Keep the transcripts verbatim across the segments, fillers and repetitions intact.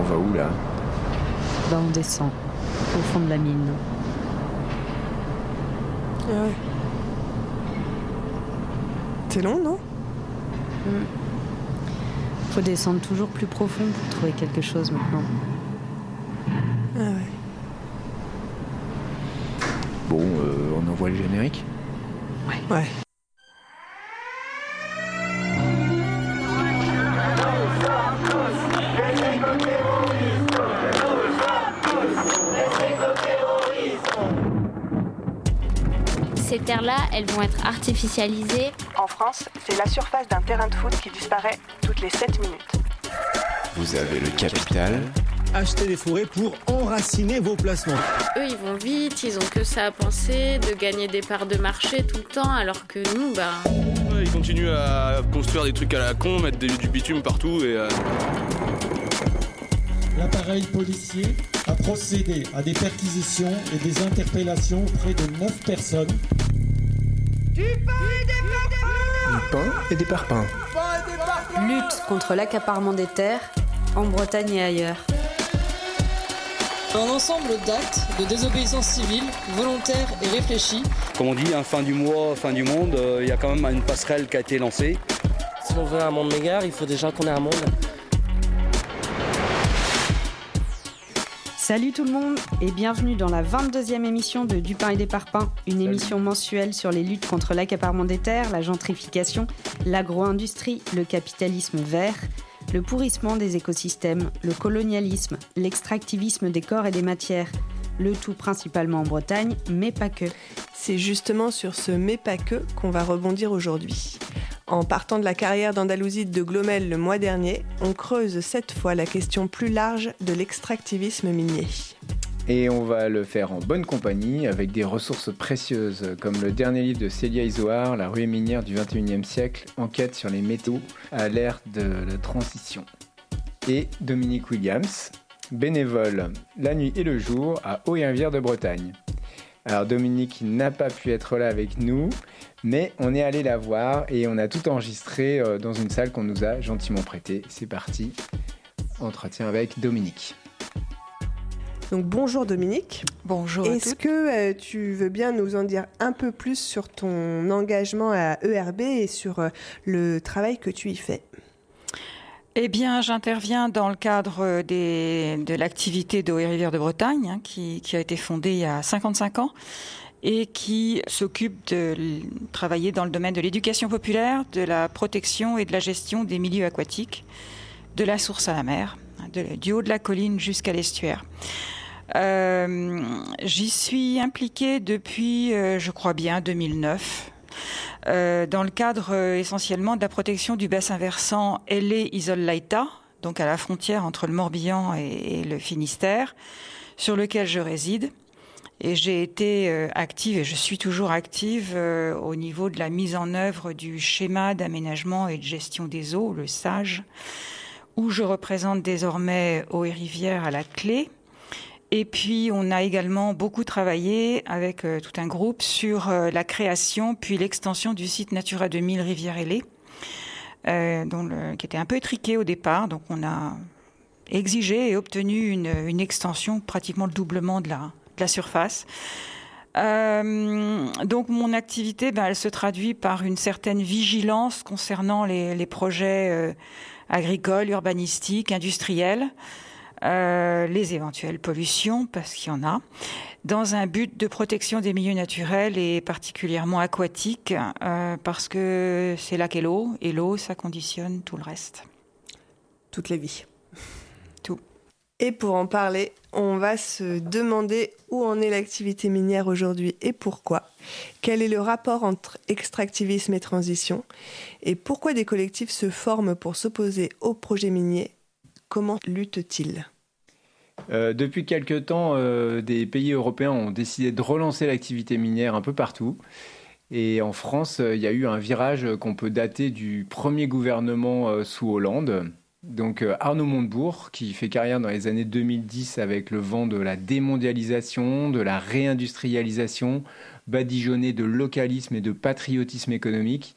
va où là ? Ben on descend, au fond de la mine. Ah ouais. C'est long, non ? Mm. Faut descendre toujours plus profond pour trouver quelque chose maintenant. Ah ouais. Bon, euh, on envoie le générique ? Ouais. Ouais. Ces terres-là, elles vont être artificialisées. En France, c'est la surface d'un terrain de foot qui disparaît toutes les sept minutes. Vous avez le capital. Achetez des forêts pour enraciner vos placements. Eux, ils vont vite, ils ont que ça à penser, de gagner des parts de marché tout le temps, alors que nous, bah... Ouais, ils continuent à construire des trucs à la con, mettre des, du bitume partout et... Euh... L'appareil policier a procédé à des perquisitions et des interpellations auprès de neuf personnes. Du pain et des parpaings. Du pain et des parpaings. Lutte contre l'accaparement des terres, en Bretagne et ailleurs. Un ensemble d'actes de désobéissance civile, volontaire et réfléchi. Comme on dit, hein, fin du mois, fin du monde, il euh, y a quand même une passerelle qui a été lancée. Si on veut un monde meilleur, il faut déjà qu'on ait un monde. Salut tout le monde et bienvenue dans la vingt-deuxième émission de Du pain et des parpaings, une Salut. émission mensuelle sur les luttes contre l'accaparement des terres, la gentrification, l'agro-industrie, le capitalisme vert, le pourrissement des écosystèmes, le colonialisme, l'extractivisme des corps et des matières, le tout principalement en Bretagne, mais pas que. C'est justement sur ce « mais pas que » qu'on va rebondir aujourd'hui. En partant de la carrière d'Andalousie de Glomel le mois dernier, on creuse cette fois la question plus large de l'extractivisme minier. Et on va le faire en bonne compagnie, avec des ressources précieuses, comme le dernier livre de Célia Isoard, La ruée minière du vingt et unième siècle, enquête sur les métaux à l'ère de la transition. Et Dominique Williams, bénévole la nuit et le jour à Haut-et-Rivière de Bretagne. Alors Dominique n'a pas pu être là avec nous, mais on est allé la voir et on a tout enregistré dans une salle qu'on nous a gentiment prêtée. C'est parti, entretien avec Dominique. Donc bonjour Dominique. Bonjour à Est-ce toutes. que euh, tu veux bien nous en dire un peu plus sur ton engagement à E R B et sur euh, le travail que tu y fais ? Eh bien, j'interviens dans le cadre des, de l'activité de Haut-et-Rivière de Bretagne, hein, qui, qui a été fondée il y a cinquante-cinq ans et qui s'occupe de travailler dans le domaine de l'éducation populaire, de la protection et de la gestion des milieux aquatiques, de la source à la mer, de, du haut de la colline jusqu'à l'estuaire. Euh, j'y suis impliquée depuis, euh, je crois bien, deux mille neuf. Euh, dans le cadre euh, essentiellement de la protection du bassin versant Hellé-Isole-Laïta, donc à la frontière entre le Morbihan et, et le Finistère, sur lequel je réside. Et j'ai été euh, active, et je suis toujours active, euh, au niveau de la mise en œuvre du schéma d'aménagement et de gestion des eaux, le SAGE, où je représente désormais Haut-et-Rivière à la clé. Et puis, on a également beaucoup travaillé avec euh, tout un groupe sur euh, la création puis l'extension du site Natura deux mille Rivière-Hellé, euh, dont le, qui était un peu étriqué au départ. Donc, on a exigé et obtenu une, une extension, pratiquement le doublement de la, de la surface. Euh, donc, mon activité, ben, elle se traduit par une certaine vigilance concernant les, les projets euh, agricoles, urbanistiques, industriels. Euh, les éventuelles pollutions, parce qu'il y en a, dans un but de protection des milieux naturels et particulièrement aquatiques, euh, parce que c'est là qu'est l'eau, et l'eau, ça conditionne tout le reste. Toutes les vies. Tout. Et pour en parler, on va se demander où en est l'activité minière aujourd'hui et pourquoi. Quel est le rapport entre extractivisme et transition ? Et pourquoi des collectifs se forment pour s'opposer aux projets miniers ? Comment luttent-ils ? euh, Depuis quelque temps, euh, des pays européens ont décidé de relancer l'activité minière un peu partout. Et en France, euh, il y a eu un virage qu'on peut dater du premier gouvernement euh, sous Hollande. Donc euh, Arnaud Montebourg, qui fait carrière dans les années deux mille dix avec le vent de la démondialisation, de la réindustrialisation, badigeonné de localisme et de patriotisme économique,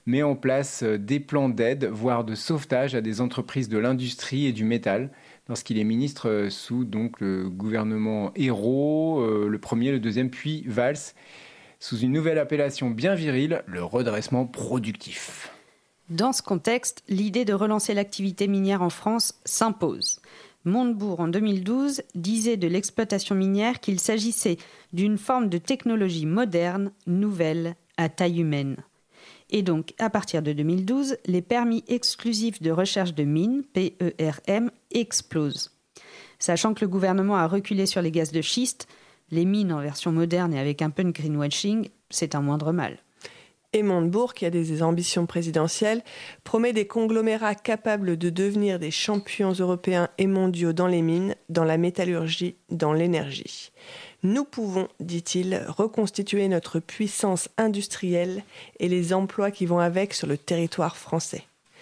met en place des plans d'aide, voire de sauvetage à des entreprises de l'industrie et du métal, lorsqu'il est ministre sous donc, le gouvernement Ayrault, euh, le premier, le deuxième, puis Valls, sous une nouvelle appellation bien virile, le redressement productif. Dans ce contexte, l'idée de relancer l'activité minière en France s'impose. Montebourg, en deux mille douze, disait de l'exploitation minière qu'il s'agissait d'une forme de technologie moderne, nouvelle, à taille humaine. Et donc, à partir de deux mille douze, les permis exclusifs de recherche de mines, P E R M, explosent. Sachant que le gouvernement a reculé sur les gaz de schiste, les mines en version moderne et avec un peu de greenwashing, c'est un moindre mal. Et Montebourg, qui a des ambitions présidentielles, promet des conglomérats capables de devenir des champions européens et mondiaux dans les mines, dans la métallurgie, dans l'énergie. Nous pouvons, dit-il, reconstituer notre puissance industrielle et les emplois qui vont avec sur le territoire français.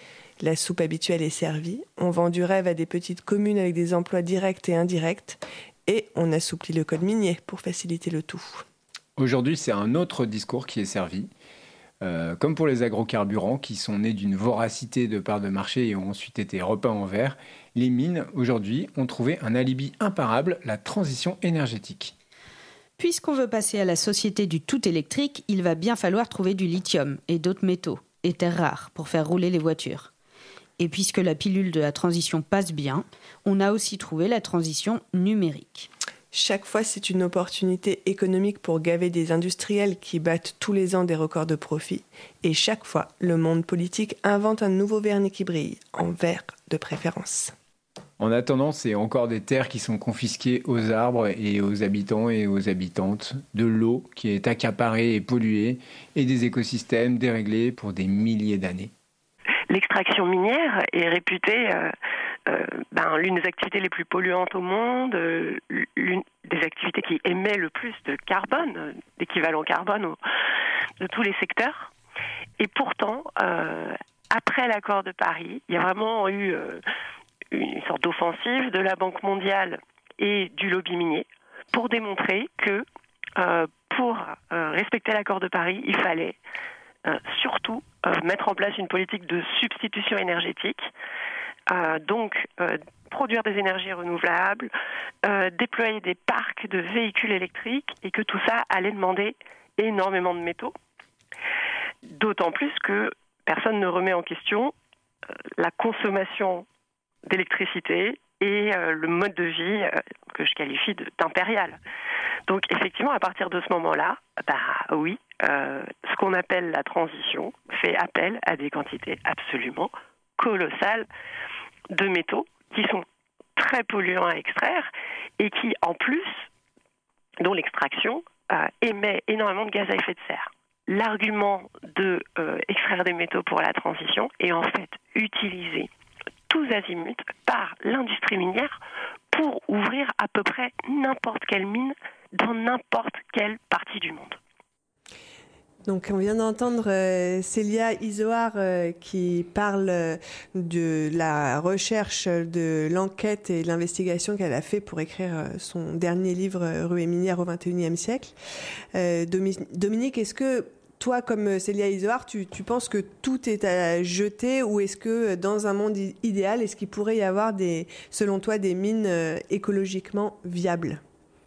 La soupe habituelle est servie, on vend du rêve à des petites communes avec des emplois directs et indirects, et on assouplit le code minier pour faciliter le tout. Aujourd'hui, c'est un autre discours qui est servi. Euh, comme pour les agrocarburants qui sont nés d'une voracité de parts de marché et ont ensuite été repeints en vert, les mines, aujourd'hui, ont trouvé un alibi imparable, la transition énergétique. Puisqu'on veut passer à la société du tout électrique, il va bien falloir trouver du lithium et d'autres métaux, et terres rares, pour faire rouler les voitures. Et puisque la pilule de la transition passe bien, on a aussi trouvé la transition numérique. Chaque fois, c'est une opportunité économique pour gaver des industriels qui battent tous les ans des records de profit. Et chaque fois, le monde politique invente un nouveau vernis qui brille, en vert de préférence. En attendant, c'est encore des terres qui sont confisquées aux arbres et aux habitants et aux habitantes, de l'eau qui est accaparée et polluée, et des écosystèmes déréglés pour des milliers d'années. L'extraction minière est réputée... Euh... Euh, ben, l'une des activités les plus polluantes au monde, euh, l'une des activités qui émet le plus de carbone, euh, d'équivalent carbone au, de tous les secteurs. Et pourtant, euh, après l'accord de Paris, il y a vraiment eu euh, une sorte d'offensive de la Banque mondiale et du lobby minier pour démontrer que euh, pour euh, respecter l'accord de Paris, il fallait euh, surtout euh, mettre en place une politique de substitution énergétique. Euh, donc, euh, produire des énergies renouvelables, euh, déployer des parcs de véhicules électriques et que tout ça allait demander énormément de métaux. D'autant plus que personne ne remet en question euh, la consommation d'électricité et euh, le mode de vie euh, que je qualifie de, d'impérial. Donc, effectivement, à partir de ce moment-là, bah oui, euh, ce qu'on appelle la transition fait appel à des quantités absolument colossales de métaux qui sont très polluants à extraire et qui, en plus, dont l'extraction euh, émet énormément de gaz à effet de serre. L'argument de euh, extraire des métaux pour la transition est en fait utilisé tous azimuts par l'industrie minière pour ouvrir à peu près n'importe quelle mine dans n'importe quelle partie du monde. Donc, on vient d'entendre euh, Célia Isoard euh, qui parle euh, de la recherche, de l'enquête et de l'investigation qu'elle a fait pour écrire euh, son dernier livre euh, Ruée minière au vingt et unième siècle. Euh, Domi- Dominique, est-ce que toi, comme Célia Isoard, tu, tu penses que tout est à jeter ou est-ce que dans un monde i- idéal, est-ce qu'il pourrait y avoir, des, selon toi, des mines euh, écologiquement viables ?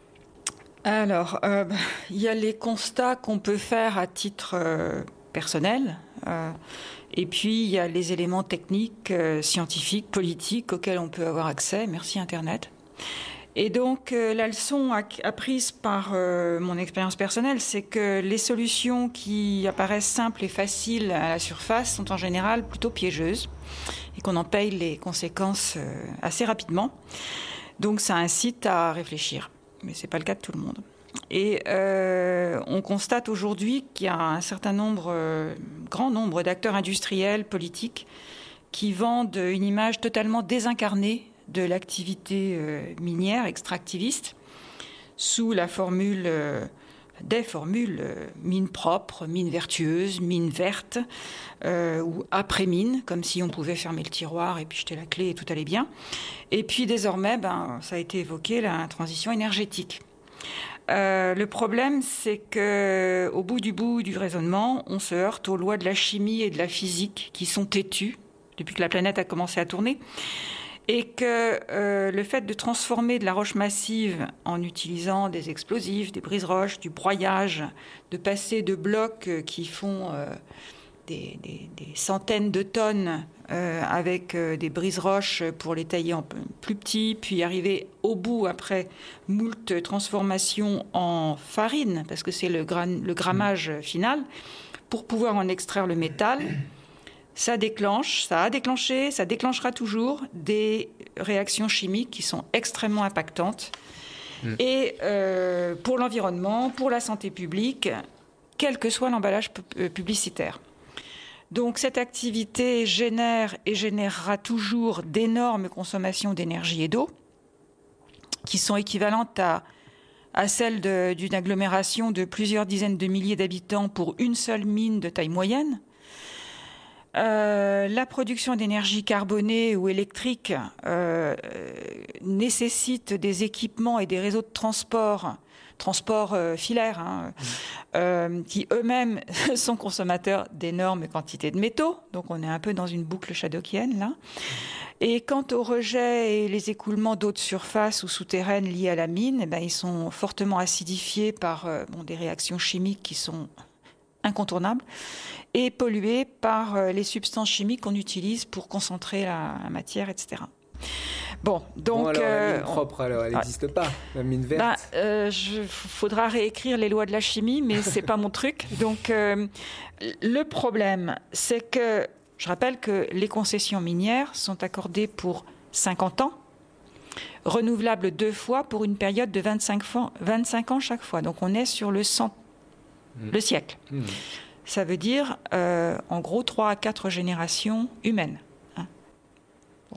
Alors, euh, il y a les constats qu'on peut faire à titre euh, personnel, euh, et puis il y a les éléments techniques, euh, scientifiques, politiques auxquels on peut avoir accès, merci Internet. Et donc, euh, la leçon apprise par euh, mon expérience personnelle, c'est que les solutions qui apparaissent simples et faciles à la surface sont en général plutôt piégeuses, et qu'on en paye les conséquences euh, assez rapidement. Donc, ça incite à réfléchir. Mais ce n'est pas le cas de tout le monde. Et euh, on constate aujourd'hui qu'il y a un certain nombre, euh, grand nombre d'acteurs industriels, politiques, qui vendent une image totalement désincarnée de l'activité euh, minière extractiviste, sous la formule, euh, des formules euh, mine propre, mine vertueuse, mine verte, euh, ou après-mine, comme si on pouvait fermer le tiroir et puis jeter la clé et tout allait bien. Et puis désormais, ben, ça a été évoqué, la transition énergétique. Euh, le problème, c'est que, au bout du bout du raisonnement, on se heurte aux lois de la chimie et de la physique qui sont têtues depuis que la planète a commencé à tourner, et que euh, le fait de transformer de la roche massive en utilisant des explosifs, des brises-roches, du broyage, de passer de blocs qui font euh, des, des, des centaines de tonnes euh, avec euh, des brises-roches pour les tailler en plus petits, puis arriver au bout après moult transformations en farine, parce que c'est le, gra- le grammage final, pour pouvoir en extraire le métal. Ça déclenche, ça a déclenché, ça déclenchera toujours des réactions chimiques qui sont extrêmement impactantes. Mmh. Et euh, pour l'environnement, pour la santé publique, quel que soit l'emballage pu- publicitaire. Donc cette activité génère et générera toujours d'énormes consommations d'énergie et d'eau, qui sont équivalentes à, à celles de, d'une agglomération de plusieurs dizaines de milliers d'habitants pour une seule mine de taille moyenne. Euh, la production d'énergie carbonée ou électrique euh, nécessite des équipements et des réseaux de transport, transport euh, filaire, hein, mmh. euh, qui eux-mêmes sont consommateurs d'énormes quantités de métaux. Donc on est un peu dans une boucle shadockienne là. Et quant aux rejets et les écoulements d'eau de surface ou souterraines liés à la mine, eh ben, ils sont fortement acidifiés par euh, bon, des réactions chimiques qui sont incontournables et pollués par euh, les substances chimiques qu'on utilise pour concentrer la, la matière, et cetera. Bon, donc... Bon, alors, euh, la mine propre, alors, elle n'existe ouais. pas, la mine verte. Bah, euh, je, faudra réécrire les lois de la chimie, mais c'est pas mon truc. Donc, euh, le problème, c'est que, je rappelle que les concessions minières sont accordées pour cinquante ans, renouvelables deux fois pour une période de vingt-cinq, vingt-cinq ans chaque fois. Donc, on est sur le cent le siècle. Mmh. Ça veut dire, euh, en gros, trois à quatre générations humaines. Hein. Bon.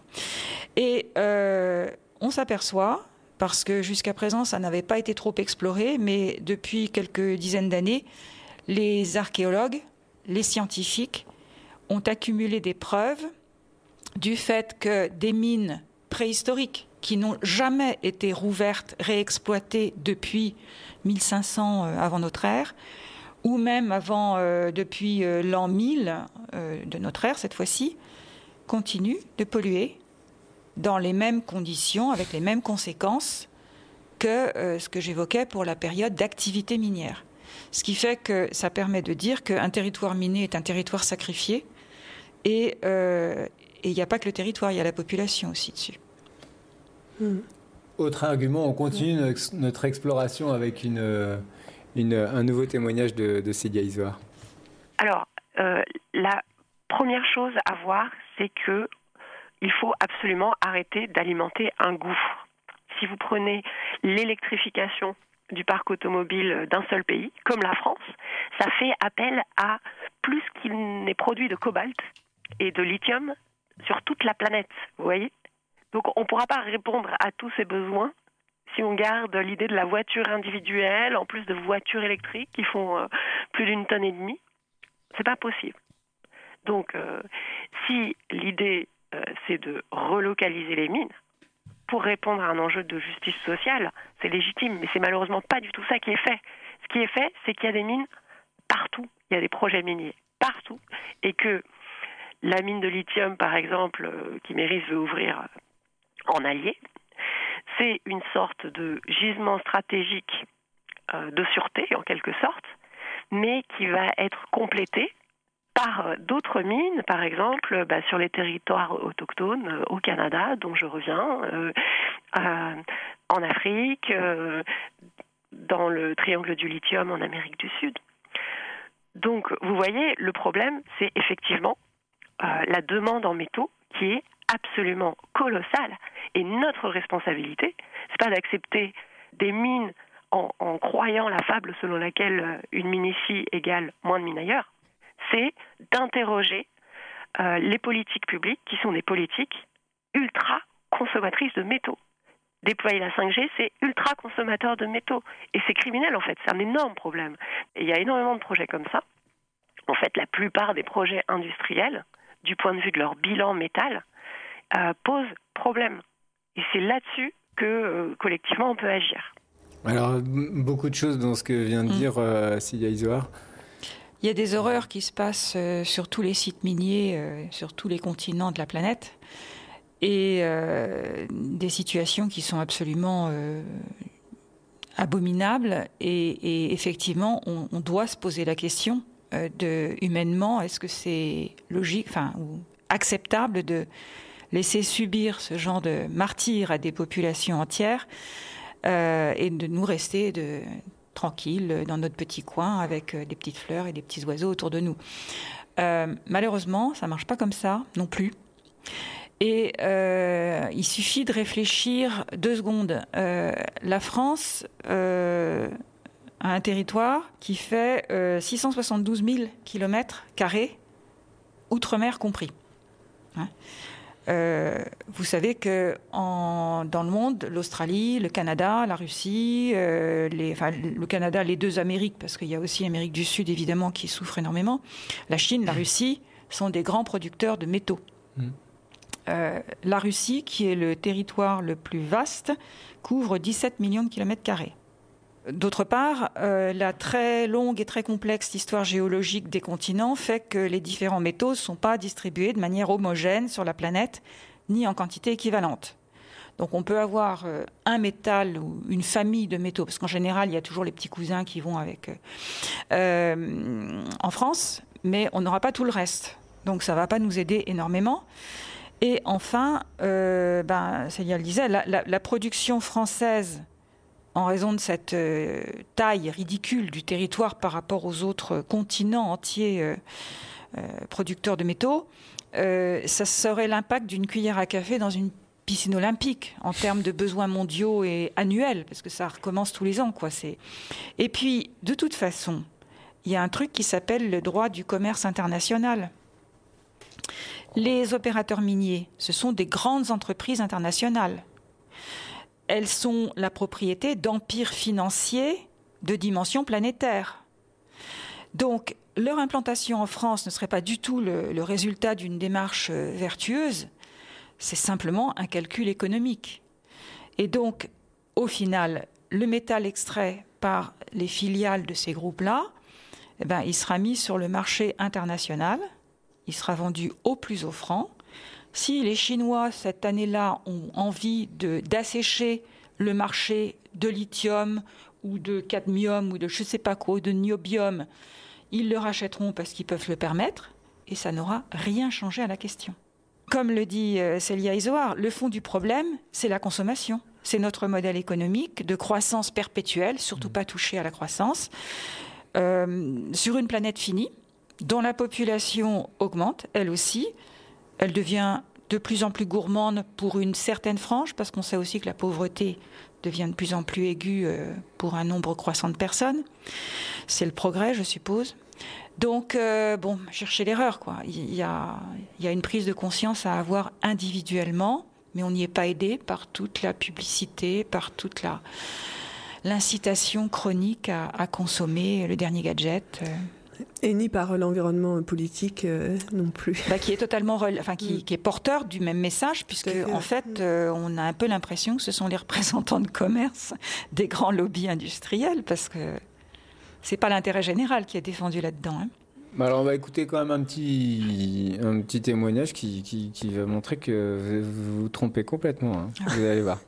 Et euh, on s'aperçoit, parce que jusqu'à présent, ça n'avait pas été trop exploré, mais depuis quelques dizaines d'années, les archéologues, les scientifiques ont accumulé des preuves du fait que des mines préhistoriques qui n'ont jamais été rouvertes, réexploitées depuis mille cinq cents avant notre ère, ou même avant, euh, depuis euh, l'an mille euh, de notre ère, cette fois-ci, continuent de polluer dans les mêmes conditions, avec les mêmes conséquences que euh, ce que j'évoquais pour la période d'activité minière. Ce qui fait que ça permet de dire qu'un territoire miné est un territoire sacrifié, et il euh, n'y a pas que le territoire, il y a la population aussi dessus. Mmh. Autre argument, on continue notre, notre exploration avec une... Une, un nouveau témoignage de, de Célia Isoard. Alors, euh, la première chose à voir, c'est que il faut absolument arrêter d'alimenter un gouffre. Si vous prenez l'électrification du parc automobile d'un seul pays, comme la France, ça fait appel à plus qu'il n'est produit de cobalt et de lithium sur toute la planète, vous voyez ? Donc on ne pourra pas répondre à tous ces besoins si on garde l'idée de la voiture individuelle, en plus de voitures électriques qui font euh, plus d'une tonne et demie, c'est pas possible. Donc, euh, si l'idée euh, c'est de relocaliser les mines pour répondre à un enjeu de justice sociale, c'est légitime, mais c'est malheureusement pas du tout ça qui est fait. Ce qui est fait, c'est qu'il y a des mines partout, il y a des projets miniers partout, et que la mine de lithium, par exemple, euh, qui Mérisse veut ouvrir en Allier, c'est une sorte de gisement stratégique euh, de sûreté, en quelque sorte, mais qui va être complété par euh, d'autres mines, par exemple bah, sur les territoires autochtones euh, au Canada, dont je reviens, euh, euh, en Afrique, euh, dans le triangle du lithium en Amérique du Sud. Donc, vous voyez, le problème, c'est effectivement euh, la demande en métaux qui est absolument colossale. Et notre responsabilité, c'est pas d'accepter des mines en, en croyant la fable selon laquelle une mine ici égale moins de mines ailleurs, c'est d'interroger euh, les politiques publiques qui sont des politiques ultra consommatrices de métaux. Déployer la cinq G, c'est ultra consommateur de métaux. Et c'est criminel en fait, c'est un énorme problème. Et il y a énormément de projets comme ça. En fait, la plupart des projets industriels, du point de vue de leur bilan métal, euh, posent problème. Et c'est là-dessus que, euh, collectivement, on peut agir. Alors, beaucoup de choses dans ce que vient de mmh. dire euh, Célia Isoard. Il y a des horreurs qui se passent euh, sur tous les sites miniers, euh, sur tous les continents de la planète, et euh, des situations qui sont absolument euh, abominables. Et, et effectivement, on, on doit se poser la question euh, de, humainement, est-ce que c'est logique, enfin, ou acceptable de laisser subir ce genre de martyrs à des populations entières euh, et de nous rester de tranquille dans notre petit coin avec des petites fleurs et des petits oiseaux autour de nous. Euh, malheureusement, ça ne marche pas comme ça non plus. Et euh, il suffit de réfléchir deux secondes. Euh, la France euh, a un territoire qui fait euh, six cent soixante-douze mille kilomètres carrés, outre-mer compris. Hein ? Euh, vous savez que en, dans le monde, l'Australie, le Canada, la Russie, euh, les, enfin, le Canada, les deux Amériques, parce qu'il y a aussi l'Amérique du Sud évidemment qui souffre énormément, la Chine, la Russie sont des grands producteurs de métaux. Mmh. Euh, la Russie, qui est le territoire le plus vaste, couvre dix-sept millions de kilomètres carrés. D'autre part, euh, la très longue et très complexe histoire géologique des continents fait que les différents métaux ne sont pas distribués de manière homogène sur la planète, ni en quantité équivalente. Donc on peut avoir euh, un métal ou une famille de métaux, parce qu'en général, il y a toujours les petits cousins qui vont avec euh, euh, en France, mais on n'aura pas tout le reste. Donc ça ne va pas nous aider énormément. Et enfin, euh, ben, Célia le disait, la, la, la production française, en raison de cette euh, taille ridicule du territoire par rapport aux autres continents entiers euh, euh, producteurs de métaux, euh, ça serait l'impact d'une cuillère à café dans une piscine olympique en termes de besoins mondiaux et annuels, parce que ça recommence tous les ans, quoi. C'est... Et puis, de toute façon, il y a un truc qui s'appelle le droit du commerce international. Les opérateurs miniers, ce sont des grandes entreprises internationales. Elles sont la propriété d'empires financiers de dimension planétaire. Donc, leur implantation en France ne serait pas du tout le, le résultat d'une démarche vertueuse, c'est simplement un calcul économique. Et donc, au final, le métal extrait par les filiales de ces groupes-là, eh ben, il sera mis sur le marché international, il sera vendu au plus offrant. Si les Chinois, cette année-là, ont envie de, d'assécher le marché de lithium ou de cadmium ou de je ne sais pas quoi, de niobium, ils le rachèteront parce qu'ils peuvent le permettre et ça n'aura rien changé à la question. Comme le dit euh, Célia Isoard, le fond du problème, c'est la consommation. C'est notre modèle économique de croissance perpétuelle, surtout pas touché à la croissance, euh, sur une planète finie, dont la population augmente, elle aussi. Elle devient de plus en plus gourmande pour une certaine frange, parce qu'on sait aussi que la pauvreté devient de plus en plus aiguë pour un nombre croissant de personnes. C'est le progrès, je suppose. Donc, euh, bon, chercher l'erreur, quoi. Il y a, il y a une prise de conscience à avoir individuellement, mais on n'y est pas aidé par toute la publicité, par toute la, l'incitation chronique à, à consommer le dernier gadget. Euh. Et ni par l'environnement politique euh, non plus. Bah, qui est totalement, rel... enfin, qui, mm. qui est porteur du même message, puisque en fait, euh, on a un peu l'impression que ce sont les représentants de commerce des grands lobbies industriels, parce que c'est pas l'intérêt général qui est défendu là-dedans. Hein. Bah alors on va écouter quand même un petit, un petit témoignage qui, qui, qui va montrer que vous vous trompez complètement. Hein. Vous allez voir.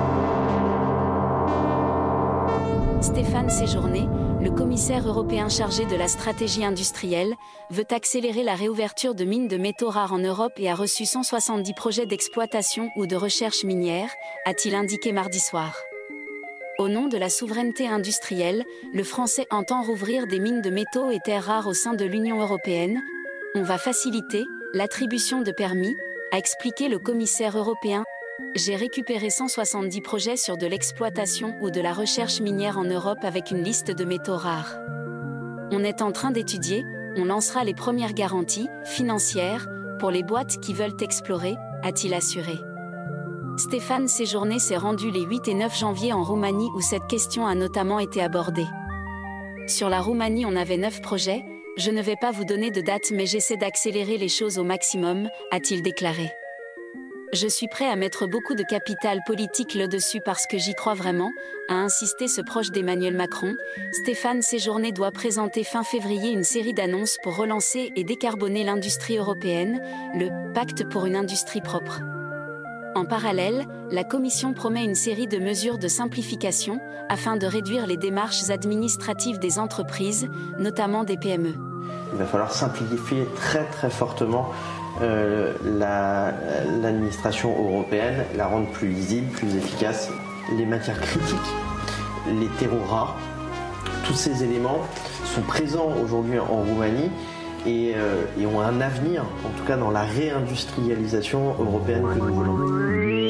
Stéphane Séjourné, le commissaire européen chargé de la stratégie industrielle, veut accélérer la réouverture de mines de métaux rares en Europe et a reçu cent soixante-dix projets d'exploitation ou de recherche minière, a-t-il indiqué mardi soir. Au nom de la souveraineté industrielle, le Français entend rouvrir des mines de métaux et terres rares au sein de l'Union européenne. On va faciliter l'attribution de permis, a expliqué le commissaire européen. J'ai récupéré cent soixante-dix projets sur de l'exploitation ou de la recherche minière en Europe avec une liste de métaux rares. On est en train d'étudier, on lancera les premières garanties financières pour les boîtes qui veulent explorer, a-t-il assuré. Stéphane Séjourné s'est rendu les huit et neuf janvier en Roumanie où cette question a notamment été abordée. Sur la Roumanie, on avait neuf projets, je ne vais pas vous donner de date mais j'essaie d'accélérer les choses au maximum, a-t-il déclaré. Je suis prêt à mettre beaucoup de capital politique là-dessus parce que j'y crois vraiment, a insisté ce proche d'Emmanuel Macron. Stéphane Séjourné doit présenter fin février une série d'annonces pour relancer et décarboner l'industrie européenne, le Pacte pour une industrie propre. En parallèle, la Commission promet une série de mesures de simplification afin de réduire les démarches administratives des entreprises, notamment des P M E. Il va falloir simplifier très très fortement euh, la, l'administration européenne, la rendre plus lisible, plus efficace. Les matières critiques, les terreaux rares, tous ces éléments sont présents aujourd'hui en Roumanie et, euh, et ont un avenir, en tout cas dans la réindustrialisation européenne que nous voulons.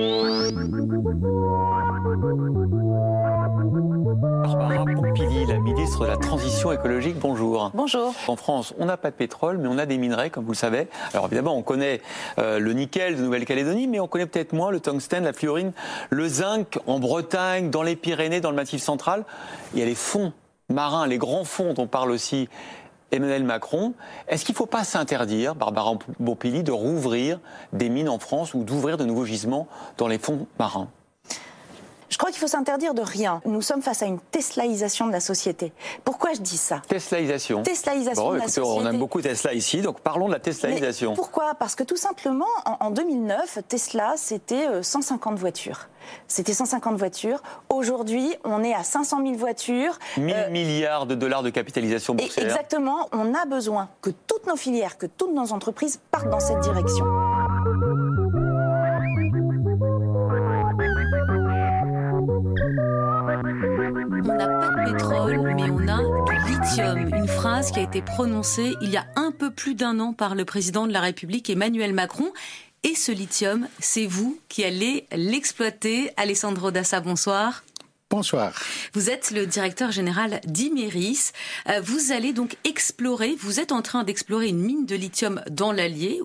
Barbara Pompili, la ministre de la Transition écologique, bonjour. Bonjour. En France, on n'a pas de pétrole, mais on a des minerais, comme vous le savez. Alors évidemment, on connaît euh, le nickel de Nouvelle-Calédonie, mais on connaît peut-être moins le tungstène, la fluorine, le zinc en Bretagne, dans les Pyrénées, dans le Massif central. Il y a les fonds marins, les grands fonds dont parle aussi Emmanuel Macron. Est-ce qu'il ne faut pas s'interdire, Barbara Pompili, de rouvrir des mines en France ou d'ouvrir de nouveaux gisements dans les fonds marins ? Je crois qu'il faut s'interdire de rien. Nous sommes face à une teslaïsation de la société. Pourquoi je dis ça ? Teslaïsation. Teslaïsation bon, de la écoutez, société. On aime beaucoup Tesla ici, donc parlons de la teslaïsation. Mais pourquoi ? Parce que tout simplement, en, en deux mille neuf, Tesla, c'était cent cinquante voitures. C'était cent cinquante voitures. Aujourd'hui, on est à cinq cent mille voitures. mille euh, milliards de dollars de capitalisation boursière. Exactement. On a besoin que toutes nos filières, que toutes nos entreprises partent dans cette direction. On n'a pas de pétrole, mais on a du lithium. Une phrase qui a été prononcée il y a un peu plus d'un an par le président de la République, Emmanuel Macron. Et ce lithium, c'est vous qui allez l'exploiter. Alessandro Dassa, bonsoir. Bonsoir. Vous êtes le directeur général d'Imerys. Vous allez donc explorer, vous êtes en train d'explorer une mine de lithium dans l'Allier.